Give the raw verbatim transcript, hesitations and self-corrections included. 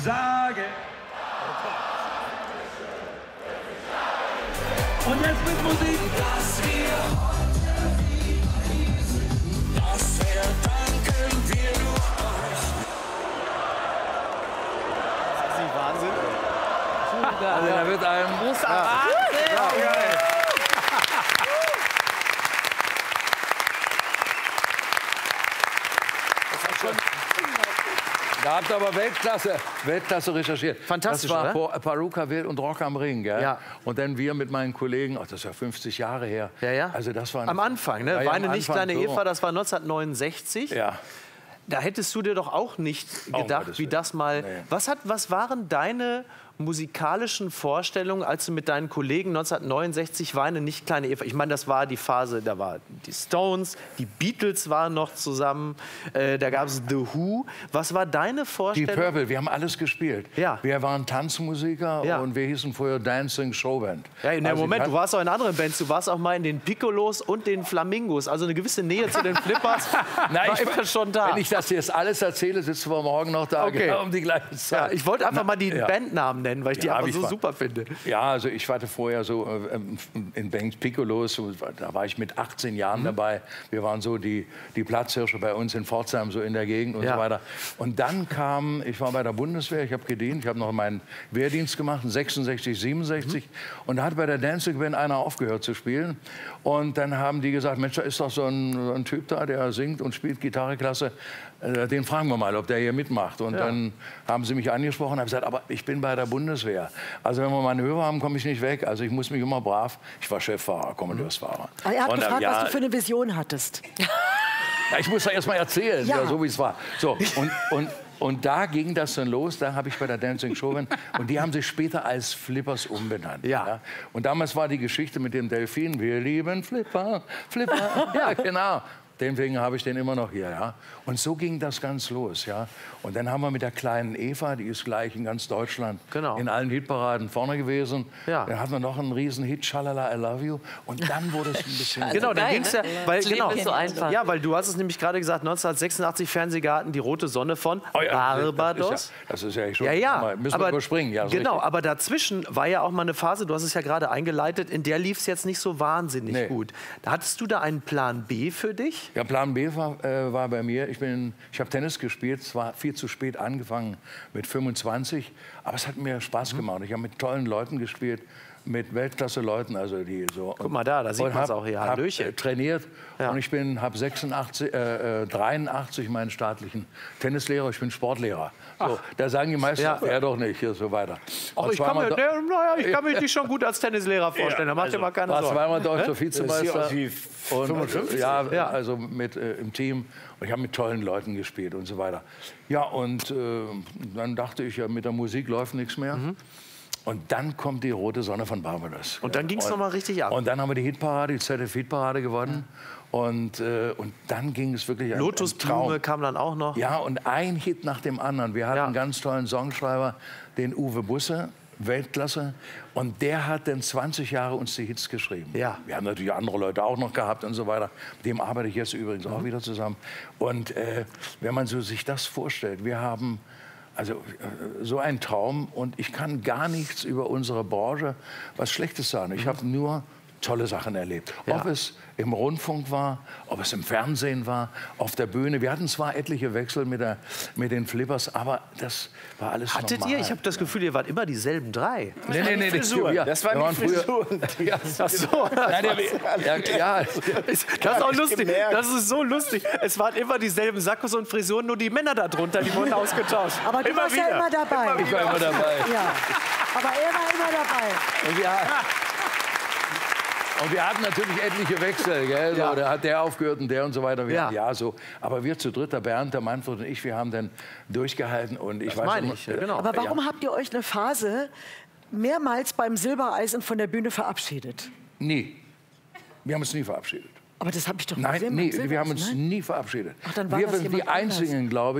Sage. Und jetzt mit Musik. Dass wir das verdanken wir nur euch. Das ist nicht Wahnsinn. Also da wird einem... Großer Wahnsinn! Ja, geil. Da habt ihr aber Weltklasse, Weltklasse recherchiert. Fantastisch, Das war oder? Paruka Wild und Rock am Ring, gell? Ja. Und dann wir mit meinen Kollegen, ach, das ist ja fünfzig Jahre her. Ja, ja. Also das war Am Anfang, ne? Ja, ja, Weine am nicht, Anfang deine so. Eva, das war neunzehnhundertneunundsechzig. Ja. Da hättest du dir doch auch nicht Oh, gedacht, Gottes wie Willen. das mal... Nee. Was, hat, was waren deine musikalischen Vorstellungen, als du mit deinen Kollegen neunzehnhundertneunundsechzig Weine nicht, kleine Eva... Ich meine, das war die Phase, da waren die Stones, die Beatles waren noch zusammen, äh, da gab es The Who. Was war deine Die Vorstellung? Purple, wir haben alles gespielt. Ja. Wir waren Tanzmusiker Ja. und wir hießen vorher Dancing Showband. Ja, in dem Also Moment, ich du warst auch in anderen Bands, du warst auch mal in den Piccolos und den Flamingos, also eine gewisse Nähe zu den Flippers Na, war ich, immer schon da. Wenn ich das jetzt alles erzähle, sitzen wir morgen noch da, Okay. genau um die gleiche Ja, Zeit. ich wollte einfach Na, mal die ja. Bandnamen nennen, weil ich die Ja, einfach ich so war- super finde. Ja, also ich hatte vorher so äh, in Banks Piccolos, so, da war ich mit achtzehn Jahren Mhm. dabei. Wir waren so die, die Platzhirsche bei uns in Pforzheim, so in der Gegend und Ja. so weiter. Und dann kam, ich war bei der Bundeswehr, ich habe gedient, ich habe noch meinen Wehrdienst gemacht, sechsundsechzig, siebenundsechzig. Mhm. Und da hat bei der Dancing Band einer aufgehört zu spielen. Und dann haben die gesagt, Mensch, da ist doch so ein, so ein Typ da, der singt und spielt Gitarre klasse. Äh, Den fragen wir mal, ob der hier mitmacht. Und Ja. dann haben sie mich angesprochen und haben gesagt, aber ich bin bei der Bundeswehr. Also wenn wir mal eine Höhe haben, komme ich nicht weg. Also ich muss mich immer brav. Ich war Cheffahrer, Kommandeursfahrer. Aber er hat Und, äh, gefragt, ja, was du für eine Vision hattest. ja, ich muss da erst mal erzählen, Ja. ja. so wie es war. So, und, und, und da ging das dann los. Da habe ich bei der Dancing Showman. Und die haben sich später als Flippers umbenannt. Ja. Und damals war die Geschichte mit dem Delfin. Wir lieben Flipper, Flipper. Ja, genau. Deswegen habe ich den immer noch hier, ja. Und so ging das ganz los, ja. Und dann haben wir mit der kleinen Eva, die ist gleich in ganz Deutschland, Genau. in allen Hitparaden vorne gewesen. Ja. Dann hatten wir noch einen riesen Hit, Schalala, I Love You. Und dann wurde es ein bisschen... Genau, dann geil, ging's ne? ja, weil Das Leben genau, ist so einfach. ja, weil du hast es nämlich gerade gesagt, neunzehnhundertsechsundachtzig Fernsehgarten, die rote Sonne von Oh ja, Barbados. Das ist ja, das ist ja schon... Ja, ja, mal- Müssen aber, wir überspringen, ja. ist genau, richtig. aber dazwischen war ja auch mal eine Phase, du hast es ja gerade eingeleitet, in der lief es jetzt nicht so wahnsinnig Nee. gut. Hattest du da einen Plan B für dich? Ja, Plan B war, äh, war bei mir, ich, bin- ich habe Tennis gespielt, es war viel zu spät angefangen mit fünfundzwanzig, aber es hat mir Mhm. Spaß gemacht. Ich habe mit tollen Leuten gespielt, mit Weltklasse-Leuten, also die so... Guck mal da, da sieht und man's hab- auch hier, hab, Hallöchen. äh, trainiert Ja. und ich bin, habe sechsundachtzig, äh, äh, dreiundachtzig meinen staatlichen Tennislehrer, ich bin Sportlehrer. So, da sagen die meisten, Ja. ja. er doch nicht, hier so weiter. Ach, Und ich, kann zweimal mir, do- der, naja, ich kann mir dich schon gut als Tennislehrer vorstellen, da macht dir mal keine war Sorgen. zweimal deutscher Hä? Vizemeister. Das sieht aus wie Und, fünfundfünfzig. ja, Ja. also mit, äh, im Team. Und ich habe mit tollen Leuten gespielt und so weiter. Ja, und äh, dann dachte ich, ja, mit der Musik läuft nichts mehr. Und dann kommt die rote Sonne von Barbados. Und dann ging's noch mal richtig ab. Und dann haben wir die Hitparade, die Z D F-Hitparade gewonnen. Und, äh, und dann ging es wirklich ein, ein Lotusblume Traum. kam dann auch noch. Ja, und ein Hit nach dem anderen. Wir hatten Ja. einen ganz tollen Songschreiber, den Uwe Busse, Weltklasse. Und der hat dann zwanzig Jahre uns die Hits geschrieben. Ja. Wir haben natürlich andere Leute auch noch gehabt und so weiter. Mit dem arbeite ich jetzt übrigens Mhm. auch wieder zusammen. Und äh, wenn man so sich das vorstellt, wir haben also äh, so einen Traum und ich kann gar nichts über unsere Branche was Schlechtes sagen. Ich habe nur tolle Sachen erlebt. Ja. Ob es im Rundfunk war, ob es im Fernsehen war, auf der Bühne. Wir hatten zwar etliche Wechsel mit, der, mit den Flippers, aber das war alles Hattet normal. ihr? Ich habe das Gefühl, ihr wart immer dieselben drei. Nee, nee, nee, Frisuren. ja, Das waren wir die früher- Frisuren. Ja, Ach so. Nein, der, ja, ja, Das ist auch lustig. Das ist so lustig. Es waren immer dieselben Sakkos und Frisuren, nur die Männer da drunter, die wurden ausgetauscht. Aber du immer warst wieder. ja immer dabei. ich war immer dabei. Ja. Aber er war immer dabei. Und wir, und wir hatten natürlich etliche Wechsel, gell? So, Ja. da hat der aufgehört und der und so weiter. Wir, Ja. ja. so. Aber wir zu dritt, der Bernd, der Manfred und ich, wir haben dann durchgehalten. Und ich Das weiß meine immer- ich, ja, genau. Aber warum Ja. habt ihr euch eine Phase mehrmals beim Silbereisen von der Bühne verabschiedet? Nie. Wir haben uns nie verabschiedet. Aber das habe ich doch Nein, gesehen. nee, beim wir haben Silbereisen, uns nein? nie verabschiedet. Ach, dann war wir das sind die jemand anders. Einzigen, glaube ich.